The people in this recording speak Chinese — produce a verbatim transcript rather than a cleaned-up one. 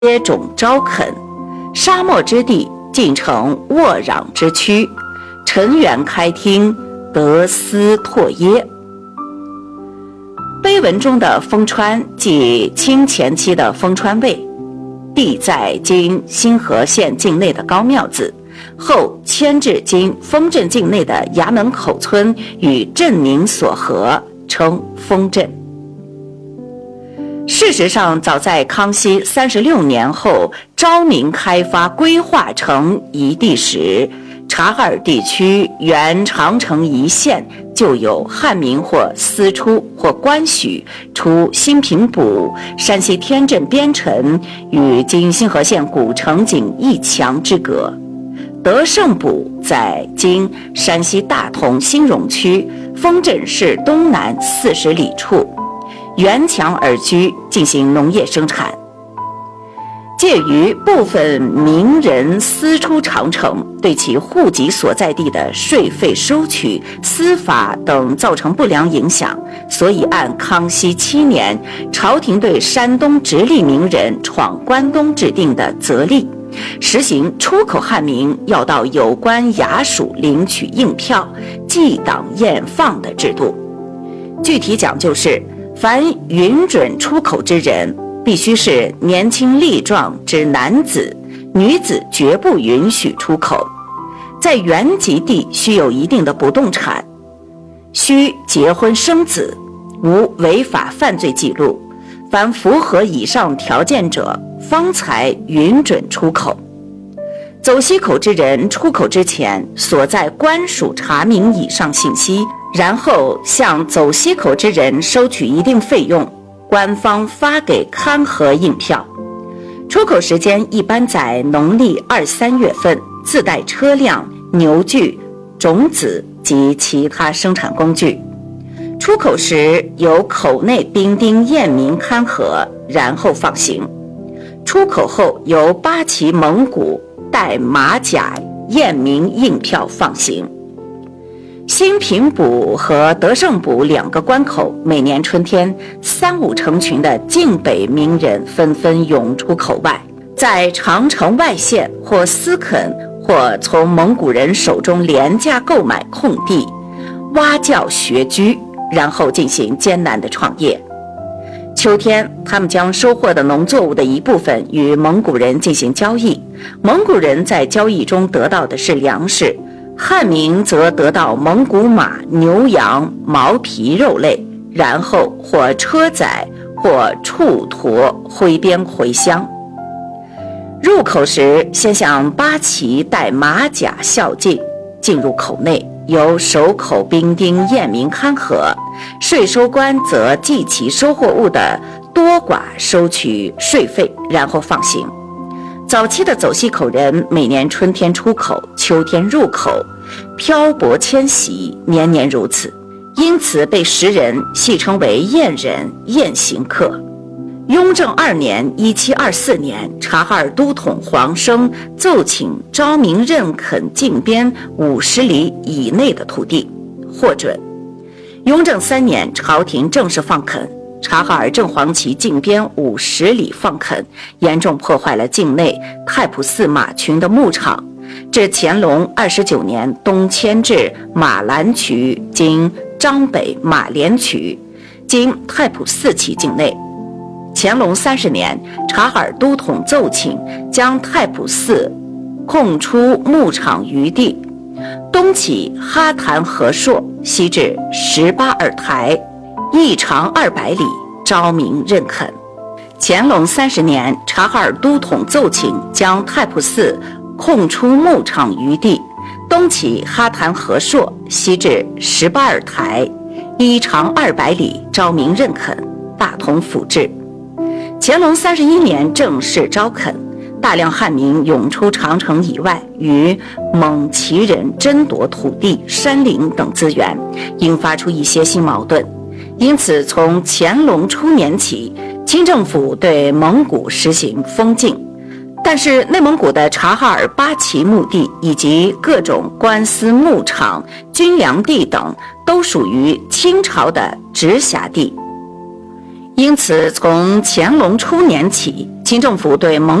接踵招垦，沙漠之地尽成沃壤之区，陈园开汀，得丝拓耶。碑文中的丰川即清前期的丰川卫，地在今新河县境内的高庙子，后迁至今丰镇境内的衙门口村，与镇名所合，称丰镇。事实上，早在康熙三十六年后，昭明开发规划成一地时，察哈尔地区原长城一线就有汉民或私出或官许出新平埔、山西天镇边城与今新河县古城仅一墙之隔。德胜埔在今山西大同新荣区丰镇市东南四十里处，沿墙而居，进行农业生产。介于部分名人私出长城，对其户籍所在地的税费收取、司法等造成不良影响，所以按康熙七年朝廷对山东直隶名人闯关东制定的则例，实行出口汉民要到有关衙署领取印票，记档验放的制度。具体讲究是，凡允准出口之人，必须是年轻力壮之男子，女子绝不允许出口。在原籍地须有一定的不动产，须结婚生子，无违法犯罪记录，凡符合以上条件者，方才允准出口。走西口之人出口之前，所在官署查明以上信息，然后向走西口之人收取一定费用，官方发给勘核印票。出口时间一般在农历二三月份，自带车辆、牛具、种子及其他生产工具。出口时由口内兵丁验明勘核，然后放行。出口后由八旗蒙古带马甲验明印票放行。新平埔和德胜埔两个关口，每年春天三五成群的晋北名人纷纷涌出口外，在长城外县或私垦或从蒙古人手中廉价购买空地，挖教学居，然后进行艰难的创业。秋天，他们将收获的农作物的一部分与蒙古人进行交易，蒙古人在交易中得到的是粮食，汉民则得到蒙古马、牛羊、毛皮肉类，然后或车载或畜驮挥鞭回乡。入口时，先向八旗带马甲孝敬，进入口内，由守口兵丁验明勘核，税收官则计其收获物的多寡，收取税费，然后放行。早期的走西口人每年春天出口，秋天入口，漂泊迁徙，年年如此，因此被时人戏称为燕人、燕行客。雍正二年一七二四年，察哈尔都统黄生奏请昭明认垦境边五十里以内的土地，获准。雍正三年，朝廷正式放垦，察哈尔正黄旗境边五十里放垦，严重破坏了境内太仆寺马群的牧场。至乾隆二十九年，东迁至马兰渠，今张北马连渠，今太仆寺旗境内。乾隆三十年，察哈尔都统奏请将太仆寺空出牧场余地，东起哈坛河朔，西至十八尔台，一长二百里，昭明认垦。乾隆三十年，察哈尔都统奏请将太仆寺空出牧场余地，东起哈坛河朔，西至十八尔台，一长二百里，昭明认垦，大同府治。乾隆三十一年正式招垦，大量汉民涌出长城以外，与蒙旗人争夺土地、山林等资源，引发出一些新矛盾。因此，从乾隆初年起，清政府对蒙古实行封禁，但是内蒙古的察哈尔八旗墓地以及各种官司牧场、军粮地等都属于清朝的直辖地。因此，从乾隆初年起， 清政府对蒙